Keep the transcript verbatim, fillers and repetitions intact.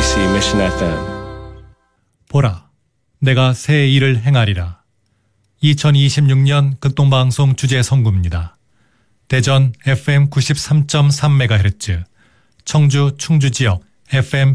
케이비씨 Mission 에프엠. 보라, 내가 새 일을 행하리라. 이천이십육 년 극동방송 주제 선구입니다. 대전 에프엠 구십삼 점 삼 메가헤르츠, 청주 충주 지역 에프엠